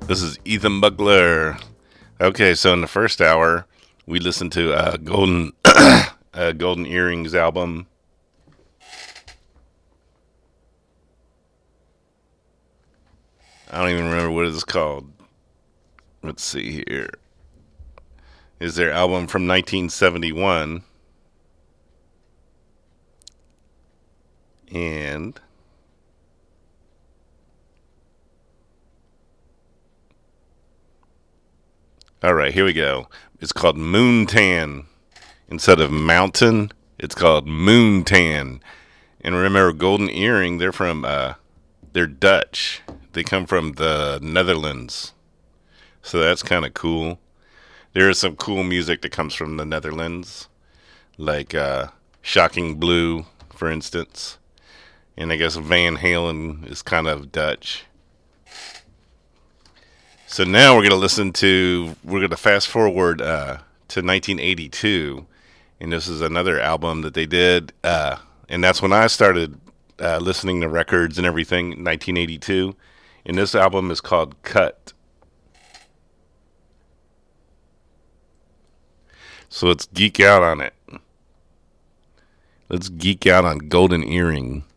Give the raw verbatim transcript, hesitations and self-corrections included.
This is Ethan Buckler. Okay, so in the first hour, we listened to uh, Golden uh, Golden Earrings album. I don't even remember what it's called. Let's see here. Is their album from nineteen seventy-one. And all right, here we go. It's called Moontan. Instead of Mountain, it's called Moontan. And remember, Golden Earring, they're from, uh, they're Dutch. They come from the Netherlands. So that's kind of cool. There is some cool music that comes from the Netherlands, like uh, Shocking Blue, for instance. And I guess Van Halen is kind of Dutch. So now we're going to listen to, we're going to fast forward uh, to nineteen eighty-two. And this is another album that they did. Uh, and that's when I started uh, listening to records and everything, nineteen eighty-two. And this album is called Cut. So let's geek out on it. Let's geek out on Golden Earring.